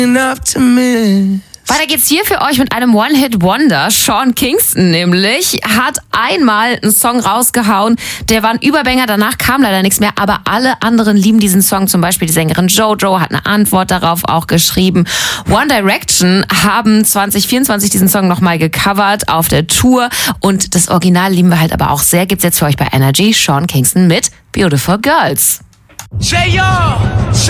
Weiter geht's hier für euch mit einem One-Hit-Wonder. Sean Kingston nämlich hat einmal einen Song rausgehauen, der war ein Überbanger, danach kam leider nichts mehr, aber alle anderen lieben diesen Song. Zum Beispiel die Sängerin JoJo hat eine Antwort darauf auch geschrieben. One Direction haben 2024 diesen Song nochmal gecovert auf der Tour und das Original lieben wir halt aber auch sehr. Gibt's jetzt für euch bei Energy. Sean Kingston mit Beautiful Girls.